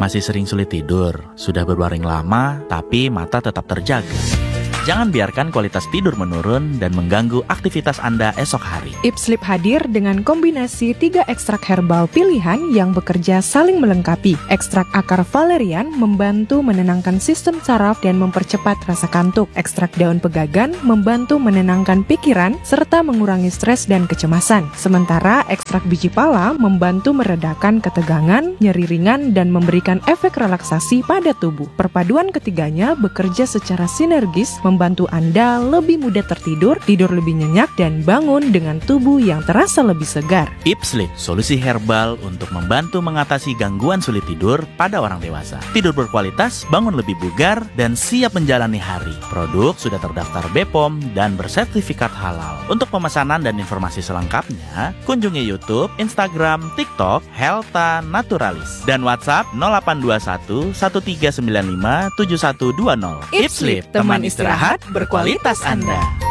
Masih sering sulit tidur, sudah berbaring lama, tapi mata tetap terjaga. Jangan biarkan kualitas tidur menurun dan mengganggu aktivitas Anda esok hari. Ipslip hadir dengan kombinasi 3 ekstrak herbal pilihan yang bekerja saling melengkapi. Ekstrak akar valerian membantu menenangkan sistem saraf dan mempercepat rasa kantuk. Ekstrak daun pegagan membantu menenangkan pikiran serta mengurangi stres dan kecemasan. Sementara ekstrak biji pala membantu meredakan ketegangan, nyeri ringan, dan memberikan efek relaksasi pada tubuh. Perpaduan ketiganya bekerja secara sinergis membantu Anda lebih mudah tertidur, tidur lebih nyenyak, dan bangun dengan tubuh yang terasa lebih segar. Ipslip, solusi herbal untuk membantu mengatasi gangguan sulit tidur pada orang dewasa. Tidur berkualitas, bangun lebih bugar, dan siap menjalani hari. Produk sudah terdaftar BPOM dan bersertifikat halal. Untuk pemesanan dan informasi selengkapnya, kunjungi YouTube, Instagram, TikTok, Healtha Naturalis, dan WhatsApp 0821 1395 7120. Ipslip, teman istirahat berkualitas Anda.